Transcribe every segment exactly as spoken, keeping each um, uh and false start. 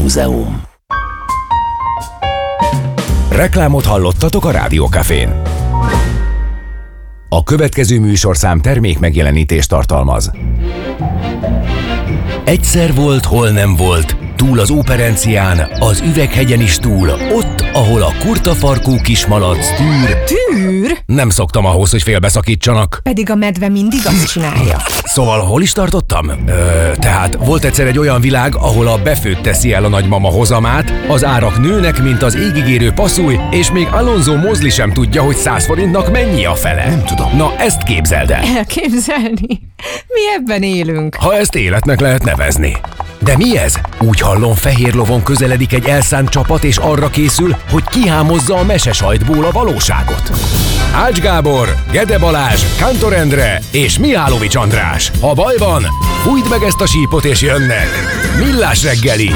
Múzeum. Reklámot hallottatok a Rádiókafén. A következő műsorszám termék megjelenítést tartalmaz. Egyszer volt, hol nem volt, túl az Óperencián, az Üveghegyen is túl, ott, ahol a kurtafarkú kismalac tűr. Tűr? Nem szoktam ahhoz, hogy félbeszakítsanak. Pedig a medve mindig azt csinálja. Szóval hol is tartottam? Ö, tehát volt egyszer egy olyan világ, ahol a befőtt teszi el a nagymama hozamát, az árak nőnek, mint az égigérő passzúj, és még Alonso Mosley sem tudja, hogy száz forintnak mennyi a fele. Nem tudom. Na, ezt képzeld el. Elképzelni? Mi ebben élünk. Ha ezt életnek lehet nevezni. De mi ez? Úgy hallom, fehér lovon közeledik egy elszánt csapat, és arra készül, hogy kihámozza a mesesajtból a valóságot. Ács Gábor, Gede Balázs, Kántor Endre és Mihálovics András. Ha baj van, fújd meg ezt a sípot és jönnek. Millás reggeli.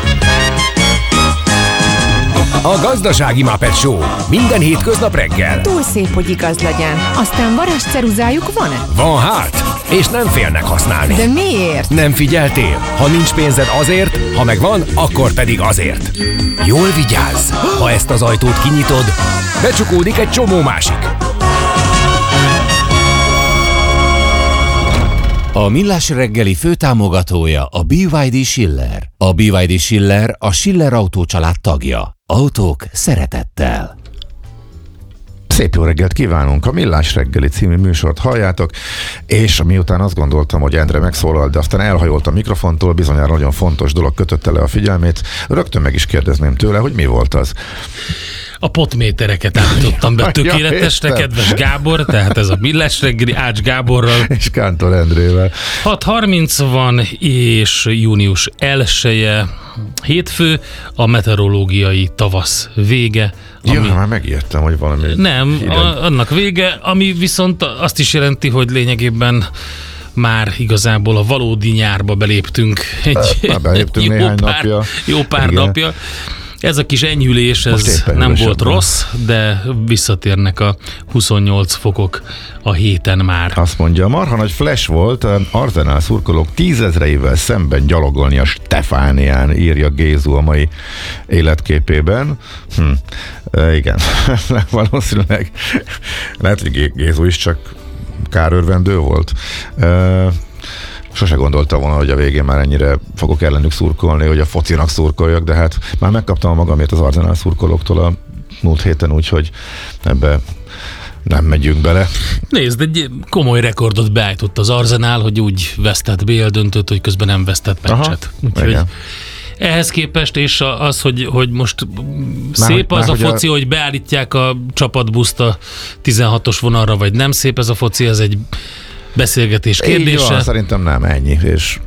A Gazdasági Muppet Show. Minden hétköznap reggel. Túl szép, hogy igaz legyen. Aztán varázsceruzájuk van-e? Van hát, és nem félnek használni. De miért? Nem figyeltél? Ha nincs pénzed azért, ha megvan, akkor pedig azért. Jól vigyázz! Ha ezt az ajtót kinyitod, becsukódik egy csomó másik. A Millás reggeli főtámogatója a bé vé dé Schiller. A bé vé dé Schiller a Schiller Autó család tagja. Autók szeretettel. Szép jó reggelt kívánunk! A Millás reggeli című műsort halljátok, és miután azt gondoltam, hogy Endre megszólal, de aztán elhajolt a mikrofontól, bizonyára nagyon fontos dolog kötötte le a figyelmét, rögtön meg is kérdezném tőle, hogy mi volt az. A potmétereket állítottam be tökéletesre, ja, kedves Gábor, tehát ez a Millás reggeli Ács Gáborral. És Kántor Endrével. hat harminc van, és június elseje, hétfő, a meteorológiai tavasz vége. Ami... Ami... Ja, már megértem, hogy valami... Nem, a, annak vége, ami viszont azt is jelenti, hogy lényegében már igazából a valódi nyárba beléptünk. Egy, már beléptünk jó néhány pár, napja. Jó pár Igen. napja. Ez a kis enyhülés, ez nem volt rossz, de visszatérnek a huszonnyolc fokok a héten már. Azt mondja, marha nagy flash volt, Arsenal szurkolók tízezreivel szemben gyalogolni a Stefánián, írja Gézu a mai életképében. Hm. E, igen, valószínűleg lehet, hogy Gézu is csak kárörvendő volt. E, Sose gondoltam volna, hogy a végén már ennyire fogok ellenük szurkolni, hogy a focinak szurkoljak, de hát már megkaptam magamért az Arsenal szurkolóktól a múlt héten, úgyhogy ebbe nem megyünk bele. Nézd, egy komoly rekordot beállított az Arsenal, hogy úgy vesztett bé el döntőt, hogy közben nem vesztett meccset. Úgyhogy ehhez képest, és az, hogy, hogy most már, szép az már, a foci, hogy, a... hogy beállítják a csapatbuszt a tizenhatos vonalra, vagy nem szép ez a foci, ez egy beszélgetés kérdése. Így van, szerintem nem, ennyi, és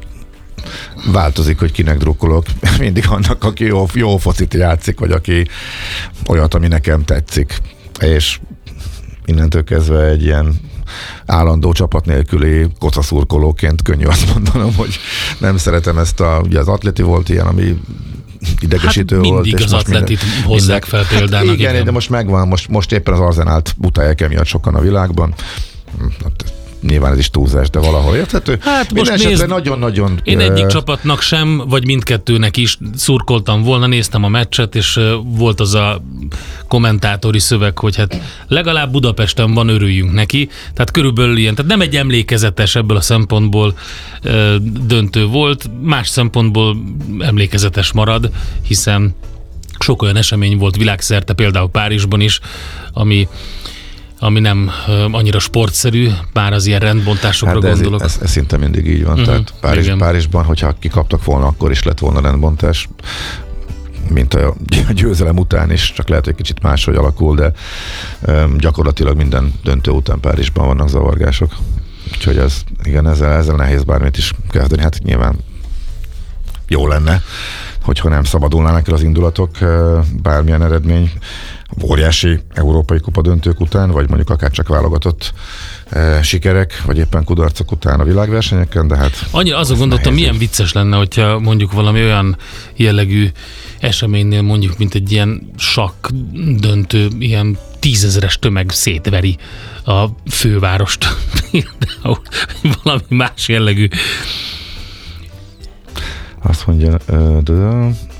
változik, hogy kinek drukkolok. Mindig annak, aki jó, jó focit játszik, vagy aki olyat, ami nekem tetszik. És innentől kezdve egy ilyen állandó csapat nélküli kocaszurkolóként könnyű azt mondanom, hogy nem szeretem ezt a, ugye az Atleti volt ilyen, ami idegesítő hát volt. Mindig és az most Atletit minden, hozzák fel példának. Hát igen, igen, de most megvan, most, most éppen az Arsenált utálják emiatt sokan a világban. Nyilván ez is túlzás, de valahol érthető. Hát Minden most nézd, nagyon-nagyon... Én egyik csapatnak sem, vagy mindkettőnek is szurkoltam volna, néztem a meccset, és volt az a kommentátori szöveg, hogy hát legalább Budapesten van, örüljünk neki. Tehát körülbelül ilyen, tehát nem egy emlékezetes ebből a szempontból ö, döntő volt, más szempontból emlékezetes marad, hiszen sok olyan esemény volt világszerte, például Párizsban is, ami ami nem annyira sportszerű, bár az ilyen rendbontásokra hát gondolok. Ez, ez, ez szinte mindig így van. Uh-huh, tehát Párizs, Párizsban, hogyha kikaptak volna, akkor is lett volna rendbontás, mint a győzelem után is, csak lehet, hogy kicsit máshogy alakul, de um, gyakorlatilag minden döntő után Párizsban vannak zavargások. Úgyhogy ez, igen, ezzel, ezzel nehéz bármit is kezdeni. Hát nyilván jó lenne, hogyha nem szabadulnának el az indulatok, bármilyen eredmény óriási európai kupa döntők után, vagy mondjuk akár csak válogatott e, sikerek, vagy éppen kudarcok után a világversenyeken, de hát... Annyira azon gondoltam, milyen vicces lenne, hogyha mondjuk valami olyan jellegű eseménynél mondjuk, mint egy ilyen sakk döntő, ilyen tízezeres tömeg szétveri a fővárost. Valami más jellegű. Azt mondja, de